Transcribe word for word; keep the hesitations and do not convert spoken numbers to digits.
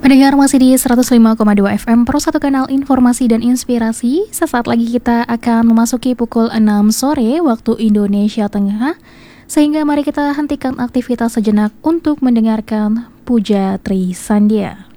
Pendengar masih di seratus lima koma dua F M Pro satu kanal informasi dan inspirasi. Sesaat lagi kita akan memasuki pukul enam sore waktu Indonesia Tengah. Sehingga mari kita hentikan aktivitas sejenak untuk mendengarkan Puja Tri Sandia.